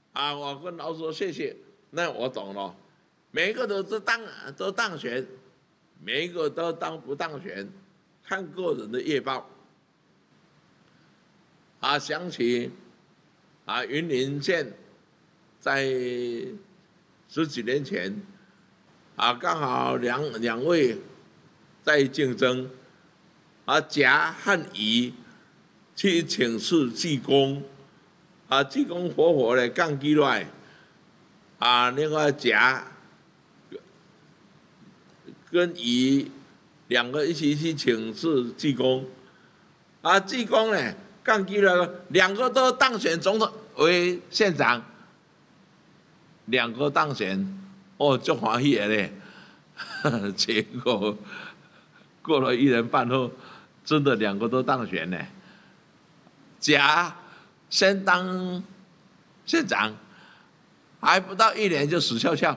啊，我跟老师说谢谢，那我懂了。每一个都当选，每一个都当不当选，看个人的业报。啊，想起啊，云林县在十几年前啊，刚好两位在竞争，啊，甲和乙去请示济公，啊，济公活活的降起来，啊，那个甲跟乙两个一起去请示济公，啊，济公呢降起来了，两个都当选总统为县长，两个当选，哦，就欢喜的嘞。结果过了1年半后，真的两个都当选了。甲先当县长，还不到1年就死翘翘，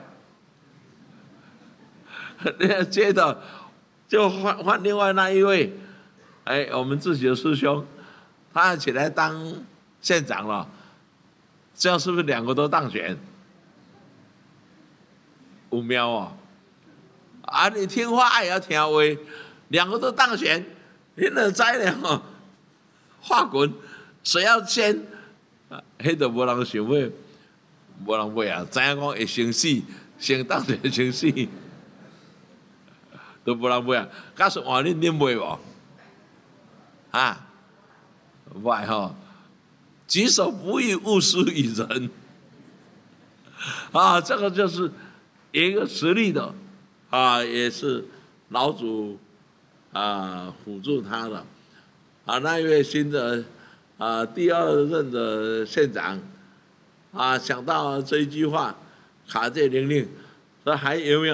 接着就换另外那一位，哎，我们自己的师兄，他起来当县长了，这样是不是两个都当选？有妙哦！啊，你听话也要听话，两个都当选，你哪知呢？话滚，谁要先？迄就无人想要，无人买啊！知影讲会生死，先当选生死，都无人买啊！假使换恁买无？啊，买吼，己所不欲，勿施于人。啊，这个就是一个实力的，啊，也是老祖啊辅助他的。啊，那一位新的第2任的县长啊，想到这一句话，卡在玲玲说还有没有